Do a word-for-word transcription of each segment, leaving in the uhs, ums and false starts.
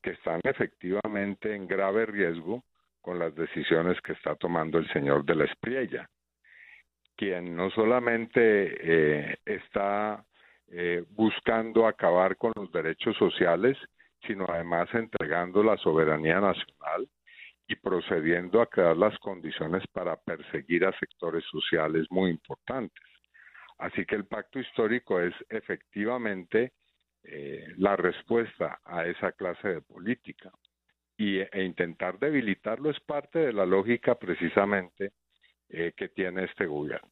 que están efectivamente en grave riesgo con las decisiones que está tomando el señor de la Espriella, quien no solamente eh, está eh, buscando acabar con los derechos sociales, sino además entregando la soberanía nacional y procediendo a crear las condiciones para perseguir a sectores sociales muy importantes. Así que el pacto histórico es efectivamente eh, la respuesta a esa clase de política. Y, e intentar debilitarlo es parte de la lógica precisamente eh, que tiene este gobierno.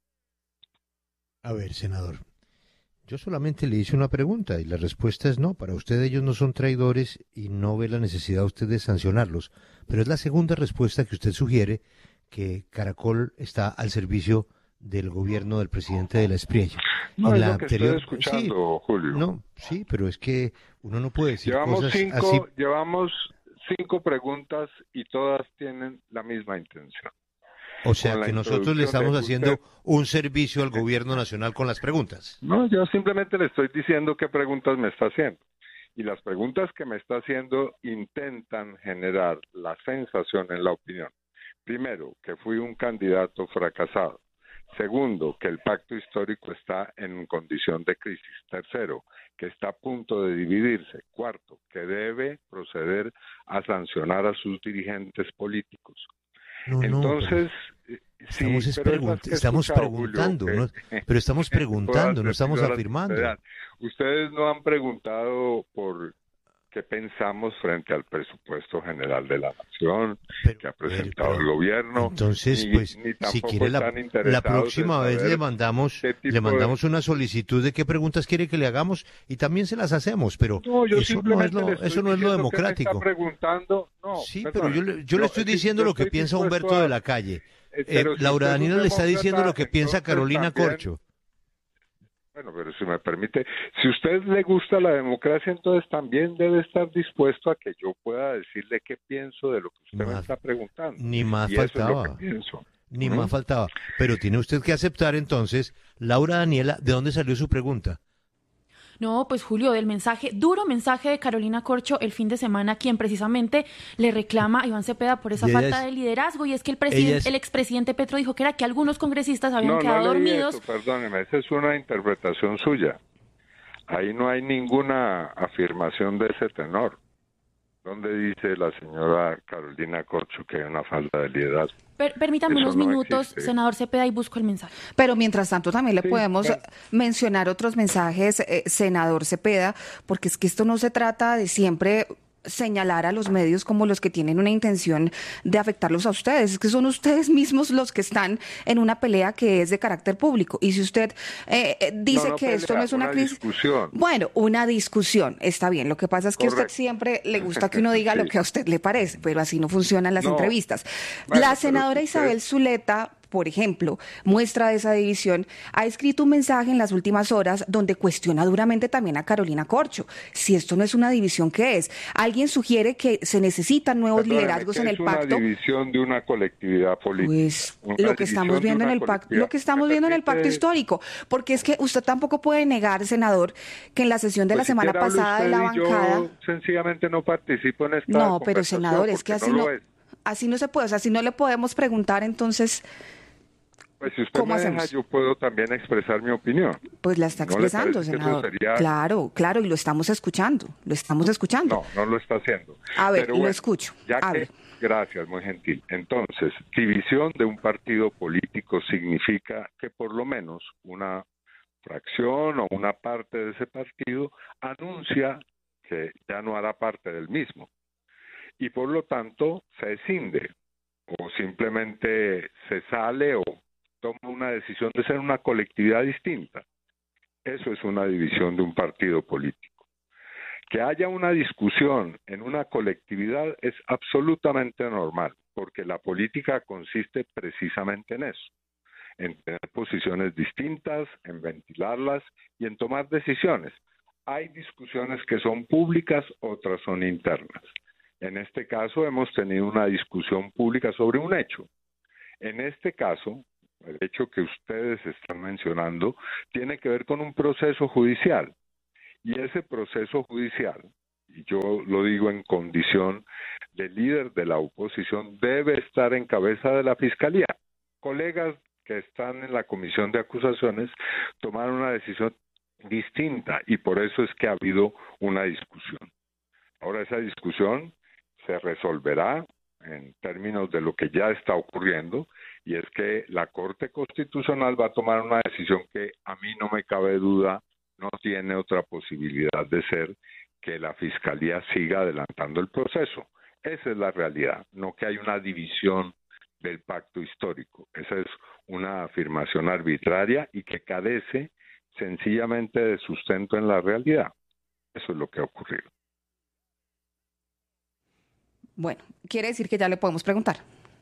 A ver, senador, yo solamente le hice una pregunta y la respuesta es no. Para usted ellos no son traidores y no ve la necesidad usted de sancionarlos. Pero es la segunda respuesta que usted sugiere, que Caracol está al servicio del gobierno del presidente de la Espriella. No en es la lo que anterior, estoy escuchando, sí, Julio. No, sí, pero es que uno no puede decir llevamos cosas cinco, así. Llevamos cinco preguntas y todas tienen la misma intención. O sea que nosotros le estamos haciendo usted... un servicio al gobierno nacional con las preguntas. No, yo simplemente le estoy diciendo qué preguntas me está haciendo. Y las preguntas que me está haciendo intentan generar la sensación en la opinión. Primero, que fui un candidato fracasado. Segundo, que el pacto histórico está en condición de crisis. Tercero, que está a punto de dividirse. Cuarto, que debe proceder a sancionar a sus dirigentes políticos. No, Entonces, no, estamos, sí, es pregun estamos escuchado, preguntando, Julio, ¿no? Pero estamos preguntando, no estamos afirmando. Ustedes no han preguntado por qué pensamos frente al presupuesto general de la nación pero, que ha presentado pero, el gobierno. Entonces, ni, pues, ni si quiere la, la próxima vez le mandamos le mandamos de... una solicitud de qué preguntas quiere que le hagamos y también se las hacemos, pero no, yo eso no es lo eso no es lo democrático. Que me está preguntando, no, sí, perdón, pero yo le, yo le estoy diciendo yo lo que piensa Humberto a... de la Calle. Eh, eh, si Laura Daniela le está diciendo lo que piensa Carolina también... Corcho. Bueno, pero si me permite, si a usted le gusta la democracia, entonces también debe estar dispuesto a que yo pueda decirle qué pienso de lo que usted más, me está preguntando. Ni más y faltaba. Eso es lo que pienso. Ni ¿Mm? más faltaba. Pero tiene usted que aceptar entonces, Laura Daniela, ¿de dónde salió su pregunta? No, pues Julio, del mensaje, duro mensaje de Carolina Corcho el fin de semana, quien precisamente le reclama a Iván Cepeda por esa falta es, de liderazgo, y es que el presidente, es, el expresidente Petro dijo que era que algunos congresistas habían no, quedado no dormidos. Eso, perdóneme, esa es una interpretación suya. Ahí no hay ninguna afirmación de ese tenor. ¿Dónde dice la señora Carolina Corcho que hay una falta de liderazgo? Per permítame Eso unos no minutos, existe. senador Cepeda, y busco el mensaje. Pero mientras tanto también le Sí, podemos claro. mencionar otros mensajes, eh, senador Cepeda, porque es que esto no se trata de siempre señalar a los medios como los que tienen una intención de afectarlos a ustedes, es que son ustedes mismos los que están en una pelea que es de carácter público, y si usted eh, dice no, no que pelea, esto no es una, una crisis, discusión. bueno, una discusión, está bien, lo que pasa es que a usted siempre le gusta que uno diga sí. lo que a usted le parece, pero así no funcionan las no. entrevistas. Bueno, la senadora usted... Isabel Zuleta, por ejemplo, muestra de esa división, ha escrito un mensaje en las últimas horas donde cuestiona duramente también a Carolina Corcho. Si esto no es una división, ¿qué es? Alguien sugiere que se necesitan nuevos Perdóneme, liderazgos en el es una pacto. división de una colectividad política. Pues una lo que estamos viendo en el pacto, lo que estamos viendo en el pacto histórico, porque es que usted tampoco puede negar, senador, que en la sesión de pues la si semana pasada de la bancada, yo sencillamente no participo en esta no, pero senador, es que así no, no, así no se puede, o sea, si no le podemos preguntar, entonces. Pues si usted me deja, yo puedo también expresar mi opinión. Pues la está expresando, ¿No senador. Sería... Claro, claro, y lo estamos escuchando, lo estamos escuchando. No, no lo está haciendo. A ver, Pero lo bueno, escucho. Ya A que, ver. Gracias, muy gentil. Entonces, división de un partido político significa que por lo menos una fracción o una parte de ese partido anuncia que ya no hará parte del mismo. Y por lo tanto, se escinde o simplemente se sale o toma una decisión de ser una colectividad distinta. Eso es una división de un partido político. Que haya una discusión en una colectividad es absolutamente normal, porque la política consiste precisamente en eso, en tener posiciones distintas, en ventilarlas y en tomar decisiones. Hay discusiones que son públicas, otras son internas. En este caso hemos tenido una discusión pública sobre un hecho. En este caso, el hecho que ustedes están mencionando tiene que ver con un proceso judicial. Y ese proceso judicial, y yo lo digo en condición de líder de la oposición, debe estar en cabeza de la Fiscalía. Colegas que están en la comisión de acusaciones tomaron una decisión distinta y por eso es que ha habido una discusión. Ahora esa discusión se resolverá en términos de lo que ya está ocurriendo, y es que la Corte Constitucional va a tomar una decisión que a mí no me cabe duda, no tiene otra posibilidad de ser que la Fiscalía siga adelantando el proceso. Esa es la realidad, no que hay una división del pacto histórico. Esa es una afirmación arbitraria y que carece sencillamente de sustento en la realidad. Eso es lo que ha ocurrido. Bueno, quiere decir que ya le podemos preguntar.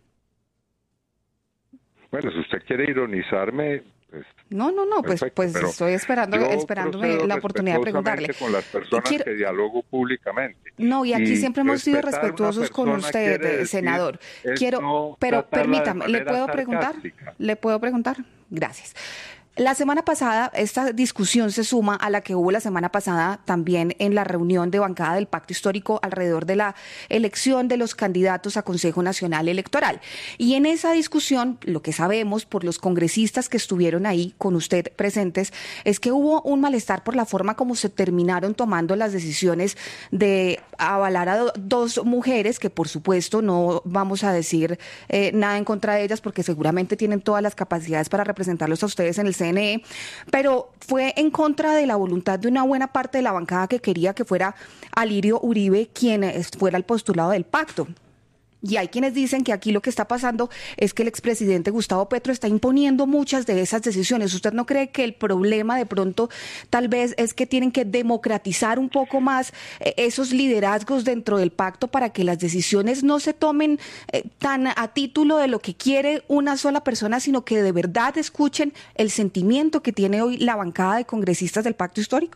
Bueno, si usted quiere ironizarme, pues, no, no, no, pues, pues estoy esperando, esperándome la oportunidad de preguntarle. Con las personas quiero... que dialogo públicamente. No, y aquí y siempre hemos sido respetuosos con usted, senador. Quiero, no pero permítame, ¿le puedo preguntar? ¿Le puedo preguntar? Gracias. La semana pasada, esta discusión se suma a la que hubo la semana pasada también en la reunión de bancada del Pacto Histórico alrededor de la elección de los candidatos a Consejo Nacional Electoral. Y en esa discusión, lo que sabemos por los congresistas que estuvieron ahí con usted presentes, es que hubo un malestar por la forma como se terminaron tomando las decisiones de avalar a do- dos mujeres, que por supuesto no vamos a decir eh, nada en contra de ellas, porque seguramente tienen todas las capacidades para representarlos a ustedes en el C N E, pero fue en contra de la voluntad de una buena parte de la bancada que quería que fuera Alirio Uribe quien fuera el postulado del pacto. Y hay quienes dicen que aquí lo que está pasando es que el expresidente Gustavo Petro está imponiendo muchas de esas decisiones. ¿Usted no cree que el problema de pronto tal vez es que tienen que democratizar un poco más esos liderazgos dentro del pacto para que las decisiones no se tomen eh, tan a título de lo que quiere una sola persona, sino que de verdad escuchen el sentimiento que tiene hoy la bancada de congresistas del pacto histórico?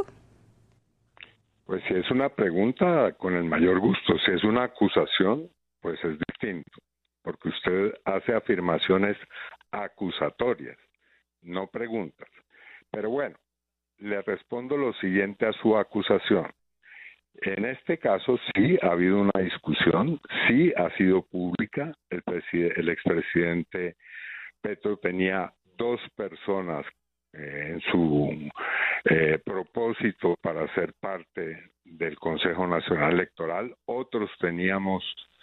Pues si es una pregunta, con el mayor gusto. Si es una acusación, pues es distinto, porque usted hace afirmaciones acusatorias, no preguntas. Pero bueno, le respondo lo siguiente a su acusación. En este caso sí ha habido una discusión, sí ha sido pública. El, preside- el expresidente Petro tenía dos personas eh, en su eh, propósito para ser parte del Consejo Nacional Electoral. Otros teníamos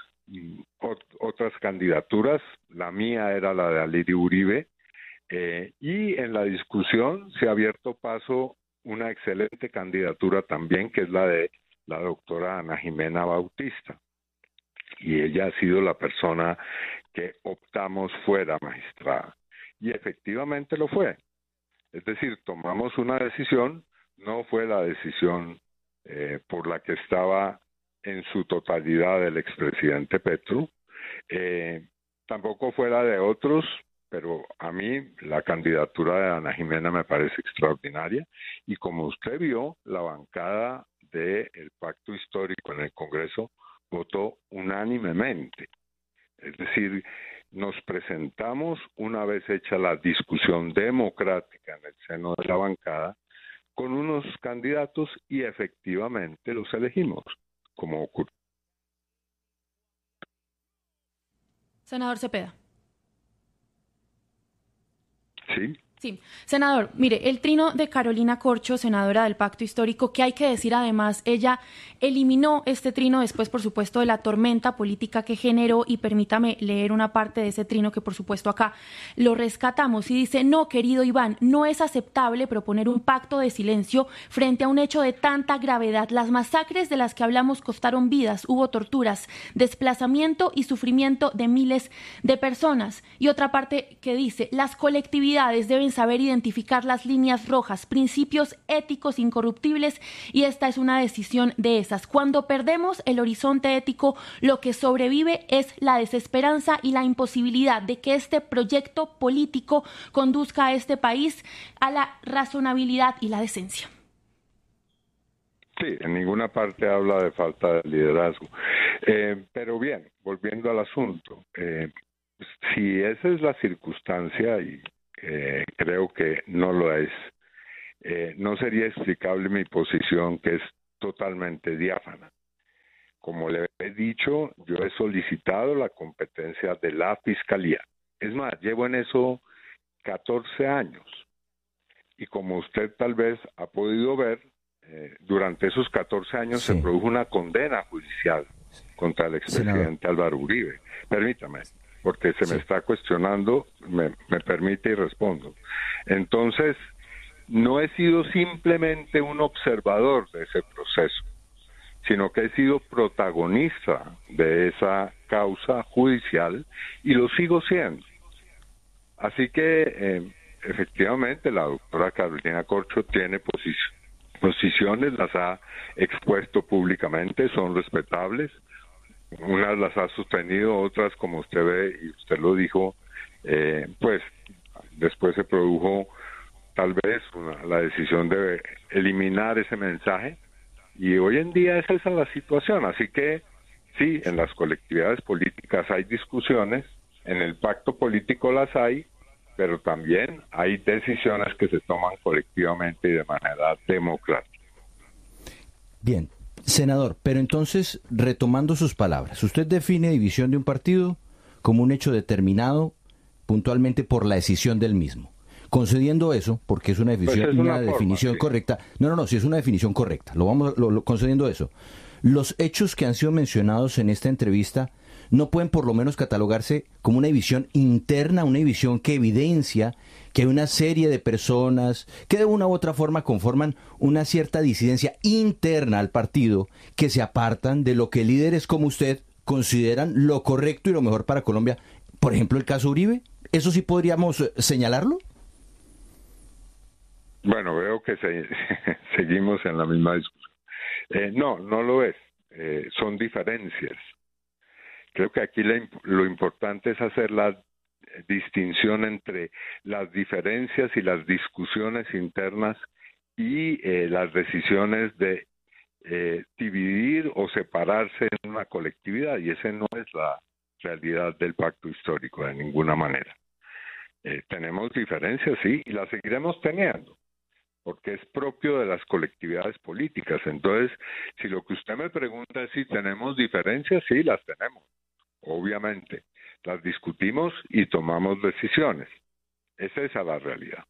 otras candidaturas, la mía era la de Alirio Uribe, eh, y en la discusión se ha abierto paso una excelente candidatura también, que es la de la doctora Ana Jimena Bautista, y ella ha sido la persona que optamos fuera magistrada, y efectivamente lo fue. Es decir, tomamos una decisión, no fue la decisión eh, por la que estaba en su totalidad el expresidente Petro, eh, tampoco fue la de otros, pero a mí la candidatura de Ana Jimena me parece extraordinaria, y como usted vio, la bancada del Pacto Histórico en el Congreso votó unánimemente. Es decir, nos presentamos una vez hecha la discusión democrática en el seno de la bancada con unos candidatos y efectivamente los elegimos, como ocurre. Senador Cepeda. Sí. Sí, senador, mire, el trino de Carolina Corcho, senadora del Pacto Histórico, que hay que decir además, ella eliminó este trino después, por supuesto, de la tormenta política que generó, y permítame leer una parte de ese trino que, por supuesto, acá lo rescatamos, y dice: no, querido Iván, no es aceptable proponer un pacto de silencio frente a un hecho de tanta gravedad. Las masacres de las que hablamos costaron vidas, hubo torturas, desplazamiento y sufrimiento de miles de personas. Y otra parte que dice: las colectividades deben saber identificar las líneas rojas, principios éticos incorruptibles, y esta es una decisión de esas. Cuando perdemos el horizonte ético, lo que sobrevive es la desesperanza y la imposibilidad de que este proyecto político conduzca a este país a la razonabilidad y la decencia. Sí, en ninguna parte habla de falta de liderazgo. Eh, pero bien, volviendo al asunto, eh, si esa es la circunstancia, y Eh, creo que no lo es, eh, no sería explicable mi posición, que es totalmente diáfana. como le he dicho, yo he solicitado la competencia de la Fiscalía. Es más, llevo en eso catorce años. Y como usted tal vez ha podido ver, eh, durante esos catorce años sí. se produjo una condena judicial contra el expresidente Senador. Álvaro Uribe. Permítame, porque se sí. me está cuestionando, me, me permite y respondo. Entonces, no he sido simplemente un observador de ese proceso, sino que he sido protagonista de esa causa judicial y lo sigo siendo. Así que, eh, efectivamente, la doctora Carolina Corcho tiene posición, posiciones, las ha expuesto públicamente, son respetables. Unas las ha sostenido, otras, como usted ve y usted lo dijo, eh, pues después se produjo tal vez una, la decisión de eliminar ese mensaje. Y hoy en día esa es la situación, así que sí, en las colectividades políticas hay discusiones, en el pacto político las hay, pero también hay decisiones que se toman colectivamente y de manera democrática. Bien, senador, pero entonces, retomando sus palabras, usted define división de un partido como un hecho determinado puntualmente por la decisión del mismo. Concediendo eso, porque es una definición, pues es una, una forma, definición sí. correcta. No, no, no, si es una definición correcta. Lo vamos, lo, lo, concediendo eso. Los hechos que han sido mencionados en esta entrevista no pueden por lo menos catalogarse como una división interna, una división que evidencia que hay una serie de personas que de una u otra forma conforman una cierta disidencia interna al partido, que se apartan de lo que líderes como usted consideran lo correcto y lo mejor para Colombia. Por ejemplo, el caso Uribe. ¿Eso sí podríamos señalarlo? Bueno, veo que se, seguimos en la misma discusión. Eh, no, no lo es. Eh, son diferencias. Creo que aquí la, lo importante es hacer la distinción entre las diferencias y las discusiones internas y eh, las decisiones de eh, dividir o separarse en una colectividad, y esa no es la realidad del pacto histórico de ninguna manera. Eh, tenemos diferencias, sí, y las seguiremos teniendo, porque es propio de las colectividades políticas. Entonces, si lo que usted me pregunta es si tenemos diferencias, sí, las tenemos, obviamente. Las discutimos y tomamos decisiones. Esa es la realidad.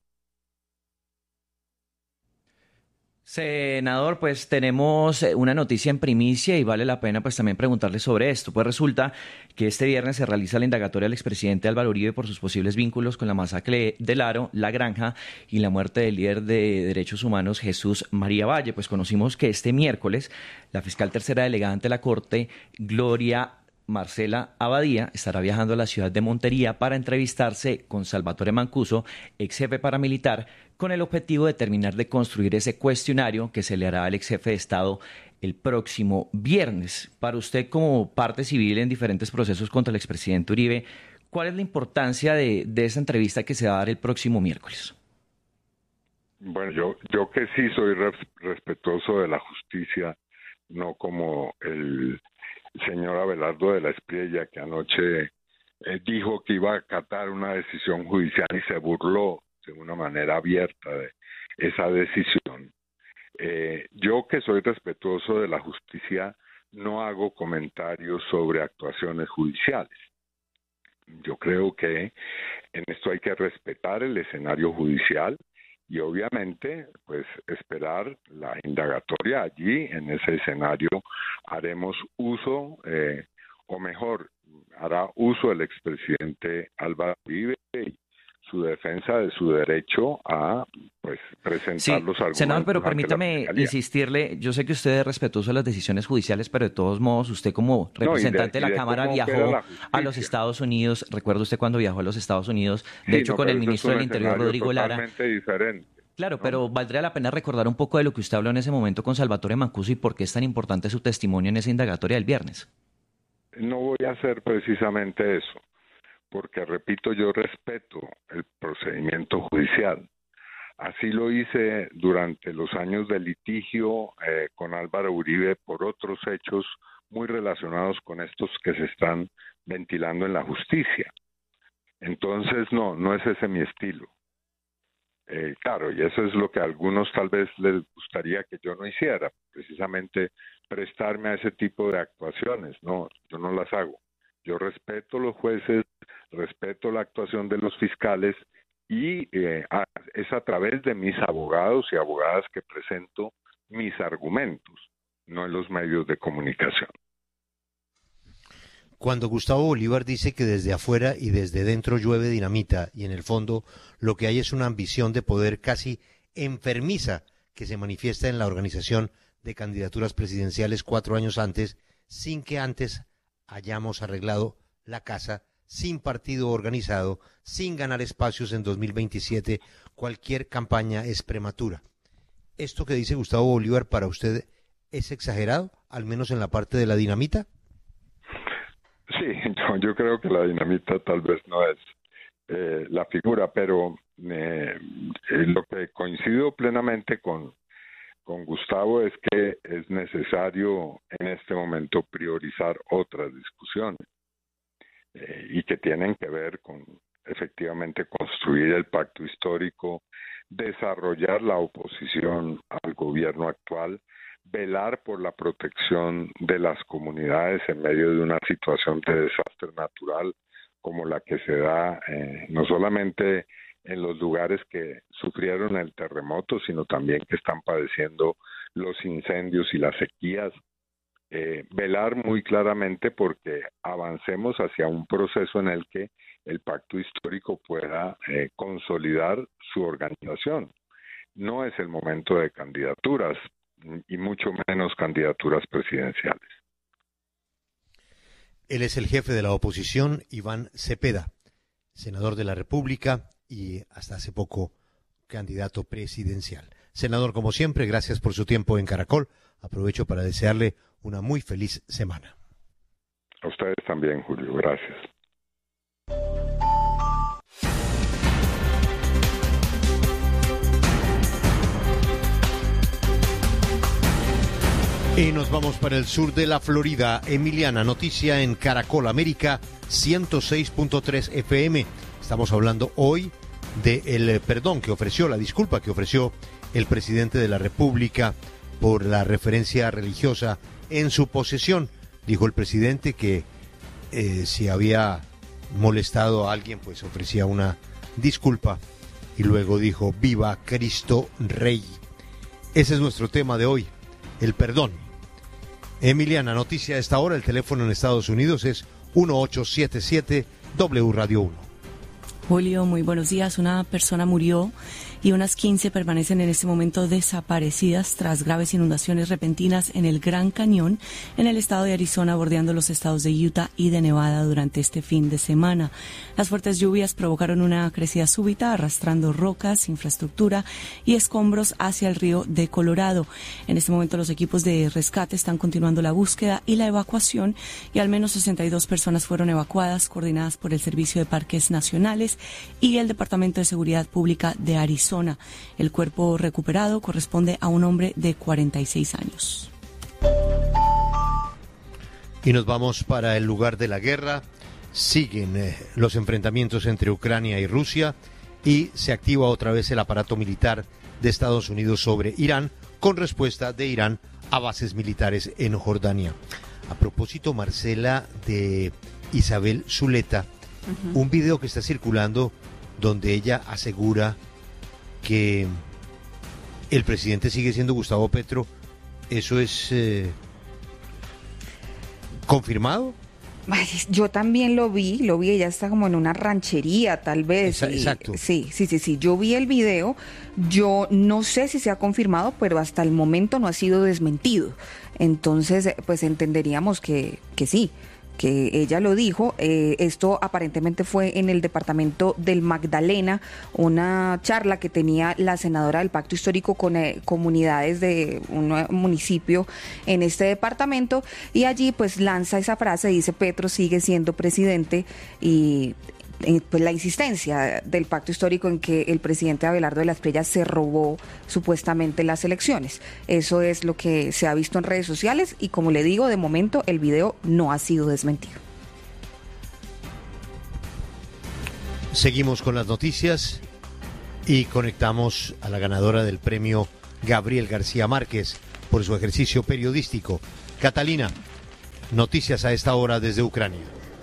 Senador, pues tenemos una noticia en primicia y vale la pena pues también preguntarle sobre esto. Pues resulta que este viernes se realiza la indagatoria al expresidente Álvaro Uribe por sus posibles vínculos con la masacre del Aro, La Granja y la muerte del líder de derechos humanos Jesús María Valle. Pues conocimos que este miércoles la fiscal tercera delegada ante la Corte, Gloria Marcela Abadía, estará viajando a la ciudad de Montería para entrevistarse con Salvatore Mancuso, ex jefe paramilitar, con el objetivo de terminar de construir ese cuestionario que se le hará al ex jefe de Estado el próximo viernes. Para usted, como parte civil en diferentes procesos contra el expresidente Uribe, ¿cuál es la importancia de, de esa entrevista que se va a dar el próximo miércoles? Bueno, yo, yo que sí soy res- respetuoso de la justicia, no como el señor Abelardo de la Espriella, que anoche eh, dijo que iba a acatar una decisión judicial y se burló de una manera abierta de esa decisión. Eh, yo que soy respetuoso de la justicia no hago comentarios sobre actuaciones judiciales. Yo creo que en esto hay que respetar el escenario judicial y obviamente pues esperar la indagatoria. Allí en ese escenario haremos uso eh, o mejor hará uso el expresidente Álvaro Uribe y su defensa de su derecho a pues presentar sí, los argumentos. Senador, pero permítame insistirle, yo sé que usted es respetuoso de las decisiones judiciales, pero de todos modos usted como representante no, de, de la de Cámara viajó la a los Estados Unidos. ¿Recuerda usted cuando viajó a los Estados Unidos? De sí, hecho, no, con el ministro del Interior, Rodrigo Lara. Diferente. Claro, ¿no? Pero valdría la pena recordar un poco de lo que usted habló en ese momento con Salvatore Mancuso y por qué es tan importante su testimonio en esa indagatoria del viernes. No voy a hacer precisamente eso, porque, repito, yo respeto el procedimiento judicial. Así lo hice durante los años de litigio eh, con Álvaro Uribe por otros hechos muy relacionados con estos que se están ventilando en la justicia. Entonces, no, no es ese mi estilo. Eh, claro, y eso es lo que a algunos tal vez les gustaría que yo no hiciera, precisamente prestarme a ese tipo de actuaciones. No, yo no las hago. Yo respeto los jueces, respeto la actuación de los fiscales y eh, a, es a través de mis abogados y abogadas que presento mis argumentos, no en los medios de comunicación. Cuando Gustavo Bolívar dice que desde afuera y desde dentro llueve dinamita y en el fondo lo que hay es una ambición de poder casi enfermiza que se manifiesta en la organización de candidaturas presidenciales cuatro años antes, sin que antes hayamos arreglado la casa, sin partido organizado, sin ganar espacios en dos mil veintisiete, cualquier campaña es prematura. ¿Esto que dice Gustavo Bolívar para usted es exagerado, al menos en la parte de la dinamita? Sí, yo, yo creo que la dinamita tal vez no es eh, la figura, pero eh, lo que coincido plenamente con, con Gustavo es que es necesario en este momento priorizar otras discusiones eh, y que tienen que ver con efectivamente construir el pacto histórico, desarrollar la oposición al gobierno actual, velar por la protección de las comunidades en medio de una situación de desastre natural como la que se da eh, no solamente en los lugares que sufrieron el terremoto, sino también que están padeciendo los incendios y las sequías. Eh, velar muy claramente porque avancemos hacia un proceso en el que el pacto histórico pueda eh, consolidar su organización. No es el momento de candidaturas, y mucho menos candidaturas presidenciales. Él es el jefe de la oposición, Iván Cepeda, senador de la República y hasta hace poco candidato presidencial. Senador, como siempre, gracias por su tiempo en Caracol. Aprovecho para desearle una muy feliz semana. A ustedes también, Julio. Gracias. Y nos vamos para el sur de la Florida. Emiliana, noticia en Caracol América ciento seis punto tres F M. Estamos hablando hoy del perdón que ofreció, la disculpa que ofreció el presidente de la República por la referencia religiosa en su posesión. Dijo el presidente que eh, si había molestado a alguien, pues ofrecía una disculpa. Y luego dijo, ¡viva Cristo Rey! Ese es nuestro tema de hoy, el perdón. Emiliana, noticia a esta hora, el teléfono en Estados Unidos es uno ocho siete siete W Radio uno. Julio, muy buenos días. Una persona murió y unas quince permanecen en este momento desaparecidas tras graves inundaciones repentinas en el Gran Cañón, en el estado de Arizona, bordeando los estados de Utah y de Nevada durante este fin de semana. Las fuertes lluvias provocaron una crecida súbita, arrastrando rocas, infraestructura y escombros hacia el río de Colorado. En este momento los equipos de rescate están continuando la búsqueda y la evacuación, y al menos sesenta y dos personas fueron evacuadas, coordinadas por el Servicio de Parques Nacionales y el Departamento de Seguridad Pública de Arizona. El cuerpo recuperado corresponde a un hombre de cuarenta y seis años. Y nos vamos para el lugar de la guerra. Siguen eh, los enfrentamientos entre Ucrania y Rusia y se activa otra vez el aparato militar de Estados Unidos sobre Irán, con respuesta de Irán a bases militares en Jordania. A propósito, Marcela, de Isabel Zuleta, uh-huh. un video que está circulando donde ella asegura que el presidente sigue siendo Gustavo Petro, ¿eso es eh, confirmado? Ay, yo también lo vi, lo vi, ella está como en una ranchería tal vez. Esa, y, exacto. Sí, sí, sí, sí, yo vi el video, yo no sé si se ha confirmado, pero hasta el momento no ha sido desmentido. Entonces, pues entenderíamos que, que sí, que ella lo dijo. Eh, esto aparentemente fue en el departamento del Magdalena, una charla que tenía la senadora del Pacto Histórico con eh, comunidades de un municipio en este departamento, y allí pues lanza esa frase, dice Petro sigue siendo presidente, y pues la insistencia del pacto histórico en que el presidente Abelardo de la Espriella se robó supuestamente las elecciones. Eso es lo que se ha visto en redes sociales y, como le digo, de momento el video no ha sido desmentido. Seguimos con las noticias y conectamos a la ganadora del premio Gabriel García Márquez por su ejercicio periodístico. Catalina, noticias a esta hora desde Ucrania.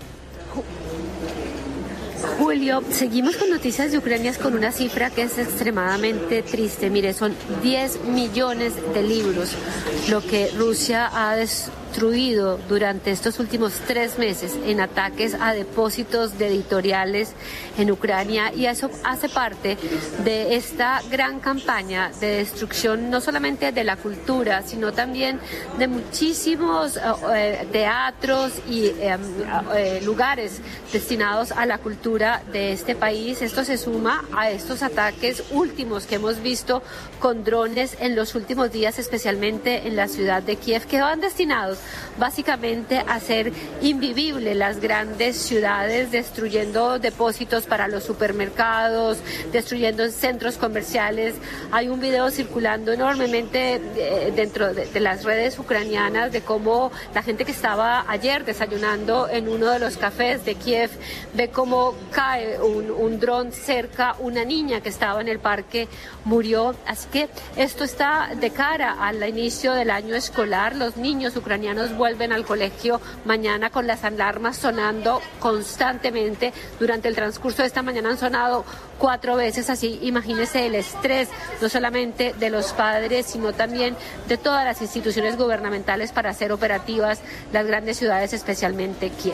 Julio, seguimos con noticias de Ucrania con una cifra que es extremadamente triste. Mire, son diez millones de libros lo que Rusia ha destruido durante estos últimos tres meses en ataques a depósitos de editoriales en Ucrania, y eso hace parte de esta gran campaña de destrucción no solamente de la cultura, sino también de muchísimos eh, teatros y eh, eh, lugares destinados a la cultura de este país. Esto se suma a estos ataques últimos que hemos visto con drones en los últimos días, especialmente en la ciudad de Kiev, que van destinados básicamente a hacer invivible las grandes ciudades, destruyendo depósitos para los supermercados, destruyendo centros comerciales. Hay un video circulando enormemente eh, dentro de, de las redes ucranianas de cómo la gente que estaba ayer desayunando en uno de los cafés de Kiev ve cómo cae un, un dron cerca, una niña que estaba en el parque murió. Así que esto está de cara al inicio del año escolar. Los niños ucranianos vuelven al colegio mañana con las alarmas sonando constantemente. Durante el transcurso de esta mañana han sonado cuatro veces, así imagínese el estrés no solamente de los padres, sino también de todas las instituciones gubernamentales para hacer operativas las grandes ciudades, especialmente Kiev.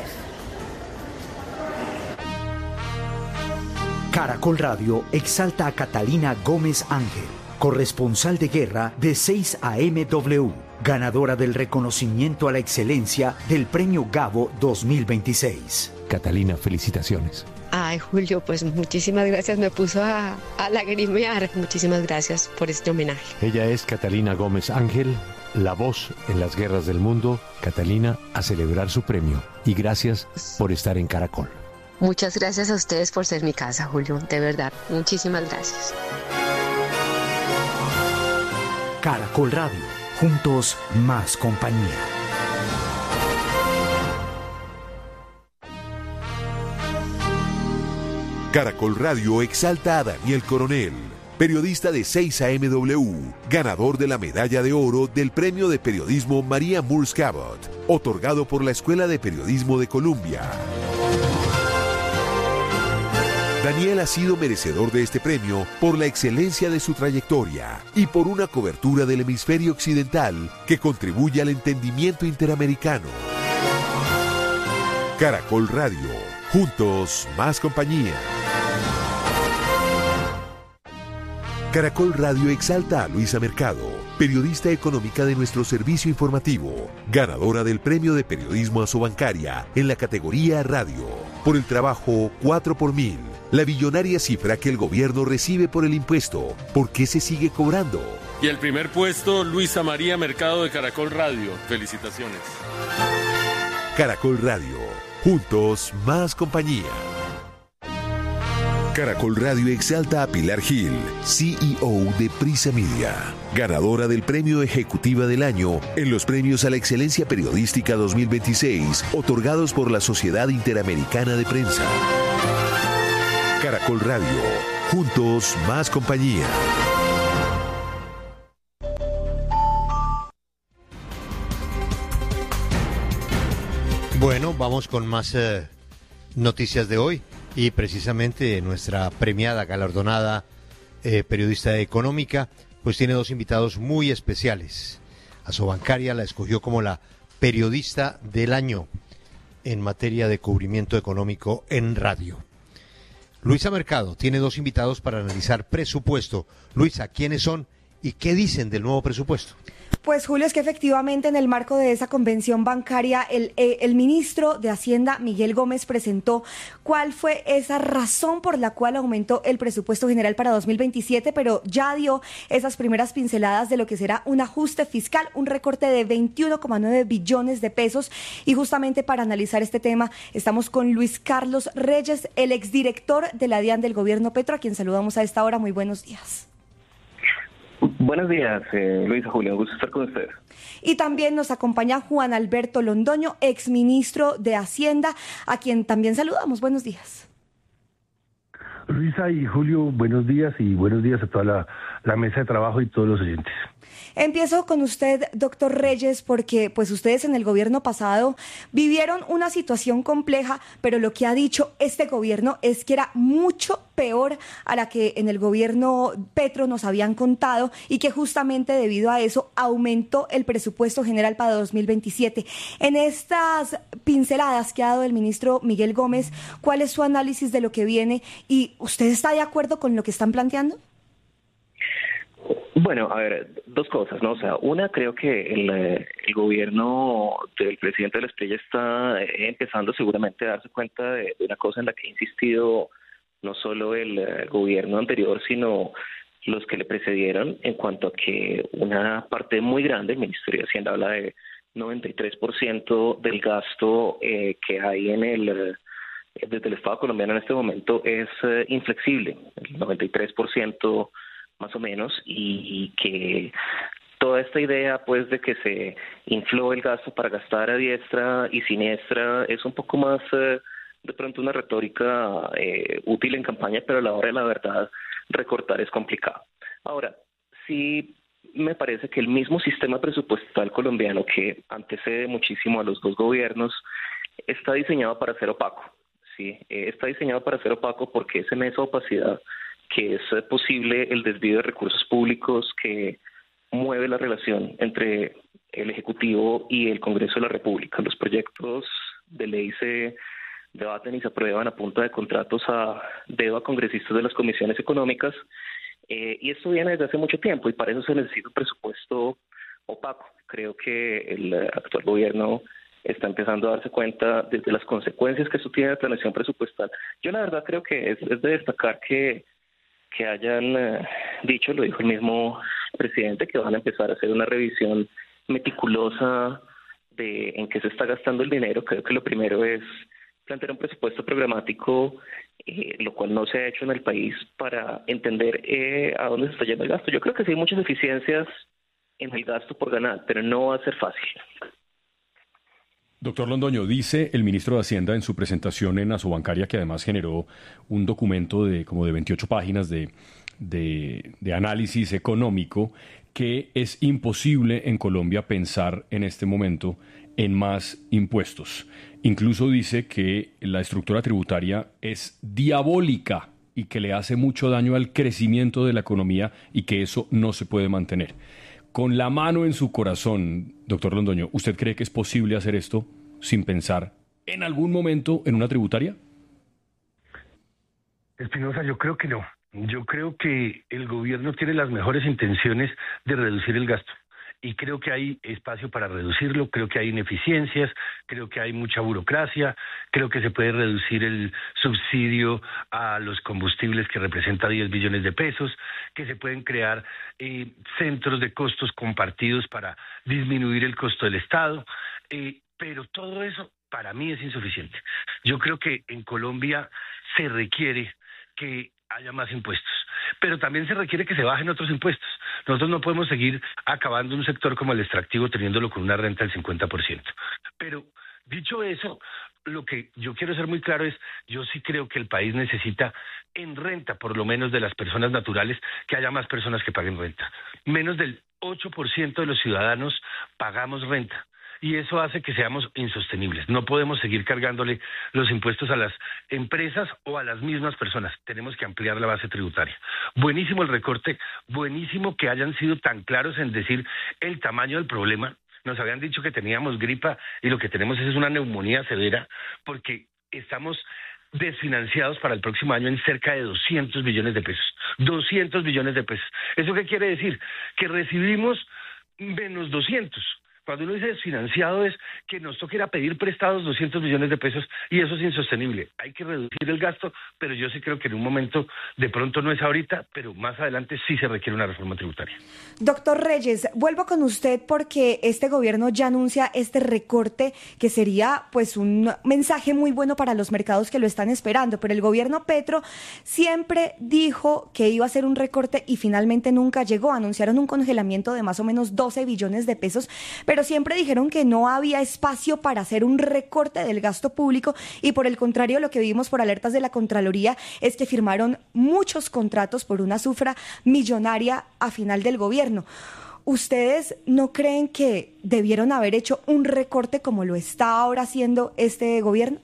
Caracol Radio exalta a Catalina Gómez Ángel, corresponsal de guerra de seis A M W, ganadora del reconocimiento a la excelencia del Premio Gabo dos mil veintiséis. Catalina, felicitaciones. Ay, Julio, pues muchísimas gracias, me puso a, a lagrimear. Muchísimas gracias por este homenaje. Ella es Catalina Gómez Ángel, la voz en las guerras del mundo. Catalina, a celebrar su premio y gracias por estar en Caracol. Muchas gracias a ustedes por ser mi casa, Julio, de verdad, muchísimas gracias. Caracol Radio, juntos más compañía. Caracol Radio exalta a Daniel Coronel, periodista de seis A M W, ganador de la medalla de oro del Premio de Periodismo María Moores Cabot, otorgado por la Escuela de Periodismo de Columbia. Daniel ha sido merecedor de este premio por la excelencia de su trayectoria y por una cobertura del hemisferio occidental que contribuye al entendimiento interamericano. Caracol Radio, juntos más compañía. Caracol Radio exalta a Luisa Mercado, periodista económica de nuestro servicio informativo, ganadora del Premio de Periodismo Asobancaria en la categoría Radio, por el trabajo cuatro por mil, la billonaria cifra que el gobierno recibe por el impuesto. ¿Por qué se sigue cobrando? Y el primer puesto, Luisa María Mercado de Caracol Radio. Felicitaciones. Caracol Radio, juntos más compañía. Caracol Radio exalta a Pilar Gil, C E O de Prisa Media, ganadora del Premio Ejecutiva del Año en los Premios a la Excelencia Periodística dos mil veintiséis, otorgados por la Sociedad Interamericana de Prensa. Caracol Radio, juntos más compañía. Bueno, vamos con más eh, noticias de hoy. Y precisamente nuestra premiada, galardonada eh, periodista económica, pues tiene dos invitados muy especiales. Asobancaria la escogió como la periodista del año en materia de cubrimiento económico en radio. Luisa Mercado tiene dos invitados para analizar presupuesto. Luisa, ¿quiénes son y qué dicen del nuevo presupuesto? Pues Julio, es que efectivamente en el marco de esa convención bancaria, el, eh, el ministro de Hacienda, Miguel Gómez, presentó cuál fue esa razón por la cual aumentó el presupuesto general para dos mil veintisiete, pero ya dio esas primeras pinceladas de lo que será un ajuste fiscal, un recorte de veintiuno coma nueve billones de pesos. Y justamente para analizar este tema estamos con Luis Carlos Reyes, el exdirector de la DIAN del gobierno Petro, a quien saludamos a esta hora. Muy buenos días. Buenos días, eh, Luisa, Julio, un gusto estar con ustedes. Y también nos acompaña Juan Alberto Londoño, exministro de Hacienda, a quien también saludamos. Buenos días. Luisa y Julio, buenos días y buenos días a toda la, la mesa de trabajo y todos los oyentes. Empiezo con usted, doctor Reyes, porque pues ustedes en el gobierno pasado vivieron una situación compleja, pero lo que ha dicho este gobierno es que era mucho peor a la que en el gobierno Petro nos habían contado y que justamente debido a eso aumentó el presupuesto general para dos mil veintisiete. En estas pinceladas que ha dado el ministro Miguel Gómez, ¿cuál es su análisis de lo que viene? ¿Y usted está de acuerdo con lo que están planteando? Bueno, a ver, dos cosas, ¿no? O sea, una, creo que el, el gobierno del presidente de la Estrella está empezando seguramente a darse cuenta de, de una cosa en la que ha insistido no solo el, el gobierno anterior, sino los que le precedieron, en cuanto a que una parte muy grande, el Ministerio de Hacienda habla de noventa y tres por ciento del gasto eh, que hay en el desde el Estado colombiano en este momento es eh, inflexible, el noventa y tres por ciento más o menos, y que toda esta idea pues de que se infló el gasto para gastar a diestra y siniestra es un poco más eh, de pronto una retórica eh, útil en campaña, pero a la hora de la verdad recortar es complicado. Ahora, sí me parece que el mismo sistema presupuestal colombiano, que antecede muchísimo a los dos gobiernos, está diseñado para ser opaco, ¿sí? Eh, está diseñado para ser opaco porque es en esa opacidad que es posible el desvío de recursos públicos que mueve la relación entre el Ejecutivo y el Congreso de la República. Los proyectos de ley se debaten y se aprueban a punta de contratos a dedo a congresistas de las comisiones económicas, eh, y esto viene desde hace mucho tiempo y para eso se necesita un presupuesto opaco. Creo que el actual gobierno está empezando a darse cuenta de, de las consecuencias que eso tiene de planeación presupuestal. Yo la verdad creo que es, es de destacar que que hayan eh, dicho, lo dijo el mismo presidente, que van a empezar a hacer una revisión meticulosa de en qué se está gastando el dinero. Creo que lo primero es plantear un presupuesto programático, eh, lo cual no se ha hecho en el país, para entender eh, a dónde se está yendo el gasto. Yo creo que sí hay muchas deficiencias en el gasto por ganar, pero no va a ser fácil. Doctor Londoño, dice el ministro de Hacienda en su presentación en Asobancaria, que además generó un documento de como de veintiocho páginas de, de, de análisis económico, que es imposible en Colombia pensar en este momento en más impuestos. Incluso dice que la estructura tributaria es diabólica y que le hace mucho daño al crecimiento de la economía y que eso no se puede mantener. Con la mano en su corazón, doctor Londoño, ¿usted cree que es posible hacer esto sin pensar en algún momento en una tributaria? Espinosa, yo creo que no. Yo creo que el gobierno tiene las mejores intenciones de reducir el gasto. Y creo que hay espacio para reducirlo, creo que hay ineficiencias, creo que hay mucha burocracia, creo que se puede reducir el subsidio a los combustibles que representa diez billones de pesos, que se pueden crear eh, centros de costos compartidos para disminuir el costo del Estado, eh, pero todo eso para mí es insuficiente. Yo creo que en Colombia se requiere que haya más impuestos, pero también se requiere que se bajen otros impuestos. Nosotros no podemos seguir acabando un sector como el extractivo teniéndolo con una renta del cincuenta por ciento. Pero dicho eso, lo que yo quiero ser muy claro es, yo sí creo que el país necesita en renta, por lo menos de las personas naturales, que haya más personas que paguen renta. Menos del ocho por ciento de los ciudadanos pagamos renta. Y eso hace que seamos insostenibles. No podemos seguir cargándole los impuestos a las empresas o a las mismas personas. Tenemos que ampliar la base tributaria. Buenísimo el recorte, buenísimo que hayan sido tan claros en decir el tamaño del problema. Nos habían dicho que teníamos gripa y lo que tenemos es una neumonía severa porque estamos desfinanciados para el próximo año en cerca de doscientos billones de pesos. doscientos billones de pesos. ¿Eso qué quiere decir? Que recibimos menos doscientos. Cuando uno dice desfinanciado es que nos toca ir a pedir prestados doscientos millones de pesos y eso es insostenible. Hay que reducir el gasto, pero yo sí creo que en un momento, de pronto no es ahorita, pero más adelante sí se requiere una reforma tributaria. Doctor Reyes, vuelvo con usted porque este gobierno ya anuncia este recorte que sería pues un mensaje muy bueno para los mercados que lo están esperando, pero el gobierno Petro siempre dijo que iba a hacer un recorte y finalmente nunca llegó. Anunciaron un congelamiento de más o menos doce billones de pesos, pero pero siempre dijeron que no había espacio para hacer un recorte del gasto público y por el contrario lo que vimos por alertas de la Contraloría es que firmaron muchos contratos por una cifra millonaria a final del gobierno. ¿Ustedes no creen que debieron haber hecho un recorte como lo está ahora haciendo este gobierno?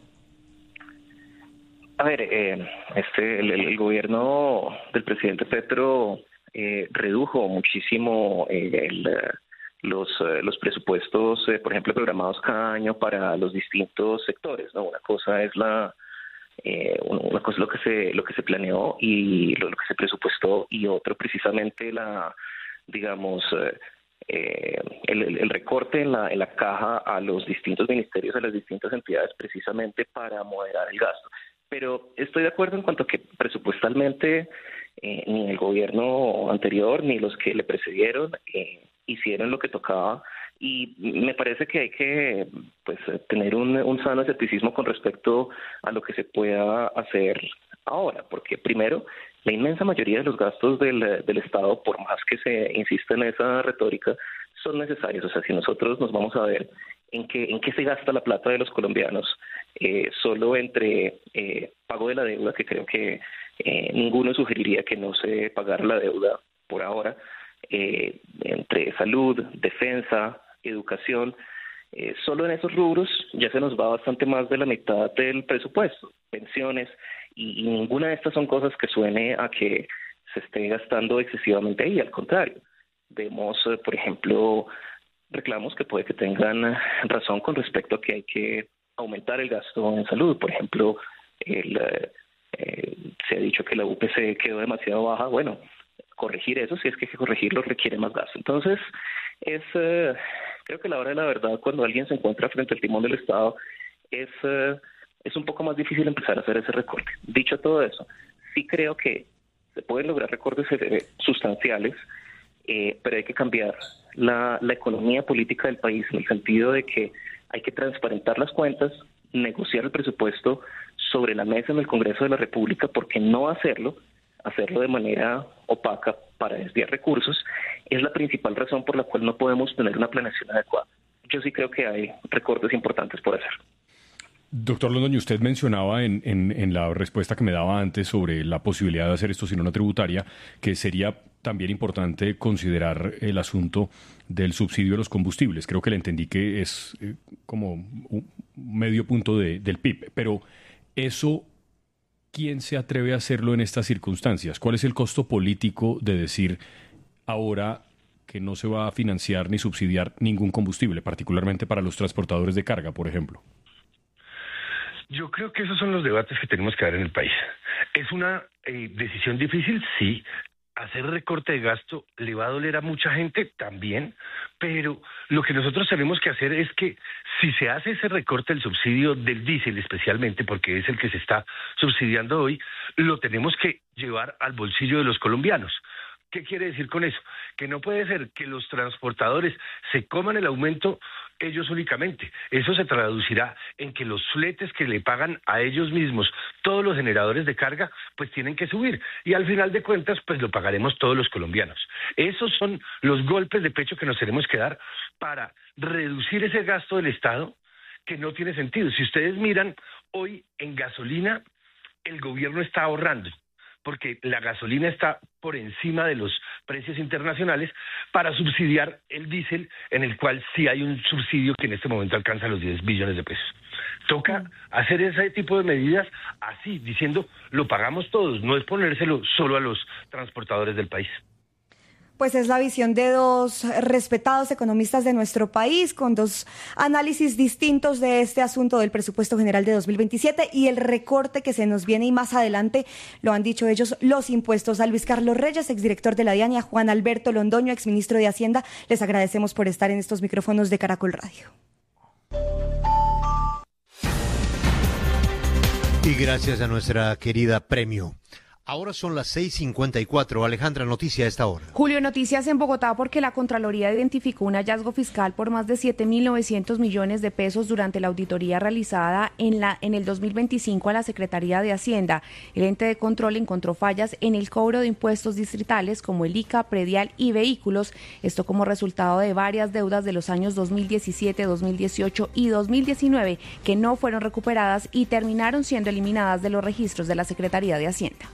A ver, eh, este, el, el gobierno del presidente Petro eh, redujo muchísimo eh, el, los, eh, los presupuestos, eh, por ejemplo, programados cada año para los distintos sectores, ¿no? Una cosa es la eh, una cosa es lo que se lo que se planeó y lo, lo que se presupuestó, y otro precisamente la digamos eh, eh, el, el recorte en la en la caja a los distintos ministerios, a las distintas entidades, precisamente para moderar el gasto. Pero estoy de acuerdo en cuanto a que presupuestalmente eh, ni el gobierno anterior ni los que le precedieron eh, hicieron lo que tocaba, y me parece que hay que pues tener un, un sano escepticismo con respecto a lo que se pueda hacer ahora, porque primero, la inmensa mayoría de los gastos del, del Estado, por más que se insista en esa retórica, son necesarios. O sea, si nosotros nos vamos a ver en qué en qué se gasta la plata de los colombianos, eh, solo entre eh, pago de la deuda, que creo que eh, ninguno sugeriría que no se pagara la deuda por ahora, eh, entre salud, defensa, educación, eh, solo en esos rubros ya se nos va bastante más de la mitad del presupuesto, pensiones, y, y ninguna de estas son cosas que suene a que se esté gastando excesivamente ahí. Al contrario, vemos, eh, por ejemplo, reclamos que puede que tengan razón con respecto a que hay que aumentar el gasto en salud. Por ejemplo, el, eh, se ha dicho que la U P C quedó demasiado baja. Bueno, corregir eso, si es que hay que corregirlo, requiere más gasto. Entonces, es eh, creo que la hora de la verdad, cuando alguien se encuentra frente al timón del Estado, es, eh, es un poco más difícil empezar a hacer ese recorte. Dicho todo eso, sí creo que se pueden lograr recortes eh, sustanciales, eh, pero hay que cambiar La, la economía política del país, en el sentido de que hay que transparentar las cuentas, negociar el presupuesto sobre la mesa en el Congreso de la República, porque no hacerlo, hacerlo de manera opaca para desviar recursos, es la principal razón por la cual no podemos tener una planeación adecuada. Yo sí creo que hay recortes importantes por hacer. Doctor Londoño, usted mencionaba en, en, en la respuesta que me daba antes sobre la posibilidad de hacer esto sin una tributaria, que sería también importante considerar el asunto del subsidio a los combustibles. Creo que le entendí que es eh, como un medio punto de, del P I B. Pero eso, ¿quién se atreve a hacerlo en estas circunstancias? ¿Cuál es el costo político de decir ahora que no se va a financiar ni subsidiar ningún combustible, particularmente para los transportadores de carga, por ejemplo? Yo creo que esos son los debates que tenemos que dar en el país. ¿Es una eh, decisión difícil? Sí. ¿Hacer recorte de gasto le va a doler a mucha gente? También. Pero lo que nosotros tenemos que hacer es que si se hace ese recorte del subsidio del diésel, especialmente porque es el que se está subsidiando hoy, lo tenemos que llevar al bolsillo de los colombianos. ¿Qué quiere decir con eso? Que no puede ser que los transportadores se coman el aumento ellos únicamente. Eso se traducirá en que los fletes que le pagan a ellos mismos todos los generadores de carga, pues tienen que subir. Y al final de cuentas, pues lo pagaremos todos los colombianos. Esos son los golpes de pecho que nos tenemos que dar para reducir ese gasto del Estado, que no tiene sentido. Si ustedes miran, hoy en gasolina el gobierno está ahorrando, porque la gasolina está por encima de los precios internacionales, para subsidiar el diésel, en el cual sí hay un subsidio que en este momento alcanza los diez billones de pesos. Toca hacer ese tipo de medidas así, diciendo, lo pagamos todos, no es ponérselo solo a los transportadores del país. Pues es la visión de dos respetados economistas de nuestro país, con dos análisis distintos de este asunto del presupuesto general de dos mil veintisiete y el recorte que se nos viene, y más adelante, lo han dicho ellos, los impuestos. A Luis Carlos Reyes, exdirector de la DIAN, y a Juan Alberto Londoño, exministro de Hacienda, les agradecemos por estar en estos micrófonos de Caracol Radio. Y gracias a nuestra querida Premio. Ahora son las seis cincuenta y cuatro. Alejandra, noticia a esta hora. Julio, noticias en Bogotá porque la Contraloría identificó un hallazgo fiscal por más de siete mil novecientos millones de pesos durante la auditoría realizada en, la, en el dos mil veinticinco a la Secretaría de Hacienda. El ente de control encontró fallas en el cobro de impuestos distritales como el I C A, predial y vehículos. Esto como resultado de varias deudas de los años dos mil diecisiete, dos mil dieciocho y dos mil diecinueve que no fueron recuperadas y terminaron siendo eliminadas de los registros de la Secretaría de Hacienda.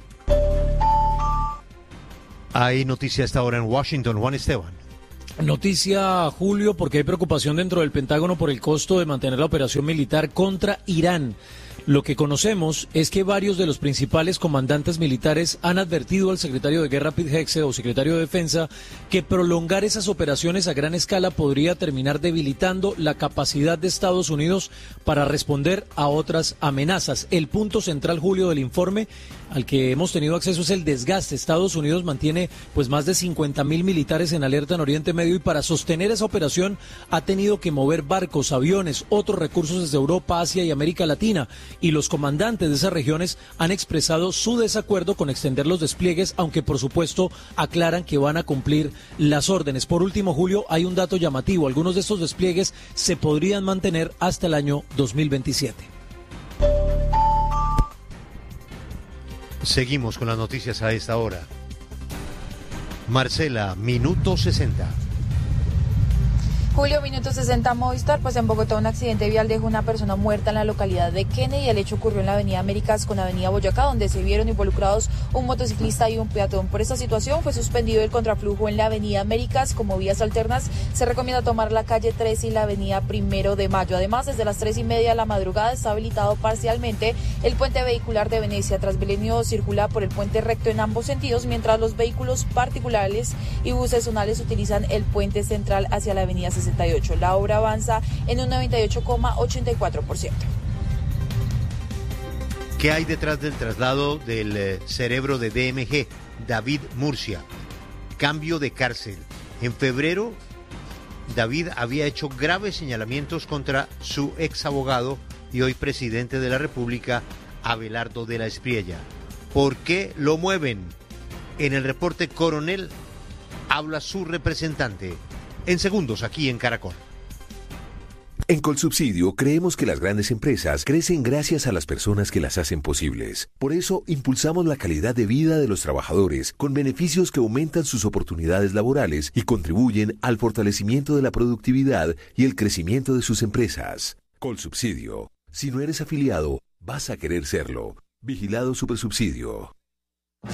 Hay noticia hasta ahora en Washington. Juan Esteban. Noticia, Julio, porque hay preocupación dentro del Pentágono por el costo de mantener la operación militar contra Irán. Lo que conocemos es que varios de los principales comandantes militares han advertido al secretario de Guerra Pete Hegseth o secretario de Defensa que prolongar esas operaciones a gran escala podría terminar debilitando la capacidad de Estados Unidos para responder a otras amenazas. El punto central, Julio, del informe al que hemos tenido acceso es el desgaste. Estados Unidos mantiene pues más de cincuenta mil militares en alerta en Oriente Medio y para sostener esa operación ha tenido que mover barcos, aviones, otros recursos desde Europa, Asia y América Latina. Y los comandantes de esas regiones han expresado su desacuerdo con extender los despliegues, aunque por supuesto aclaran que van a cumplir las órdenes. Por último, Julio, hay un dato llamativo. Algunos de estos despliegues se podrían mantener hasta el año dos mil veintisiete. Seguimos con las noticias a esta hora. Marcela, minuto sesenta. Julio, minuto sesenta, Movistar. Pues en Bogotá un accidente vial dejó una persona muerta en la localidad de Kennedy. El hecho ocurrió en la avenida Américas con avenida Boyacá, donde se vieron involucrados un motociclista y un peatón. Por esta situación fue suspendido el contraflujo en la avenida Américas. Como vías alternas se recomienda tomar la calle tres y la avenida Primero de Mayo. Además, desde las tres y media de la madrugada está habilitado parcialmente el puente vehicular de Venecia. Transmilenio circula por el puente recto en ambos sentidos, mientras los vehículos particulares y buses zonales utilizan el puente central hacia la avenida sesenta y ocho. La obra avanza en un noventa y ocho coma ochenta y cuatro por ciento. ¿Qué hay detrás del traslado del eh, cerebro de D M G? David Murcia. Cambio de cárcel. En febrero, David había hecho graves señalamientos contra su ex abogado y hoy presidente de la República, Abelardo de la Espriella. ¿Por qué lo mueven? En el reporte Coronel habla su representante. En segundos, aquí en Caracol. En Colsubsidio creemos que las grandes empresas crecen gracias a las personas que las hacen posibles. Por eso, impulsamos la calidad de vida de los trabajadores con beneficios que aumentan sus oportunidades laborales y contribuyen al fortalecimiento de la productividad y el crecimiento de sus empresas. Colsubsidio. Si no eres afiliado, vas a querer serlo. Vigilado Supersubsidio.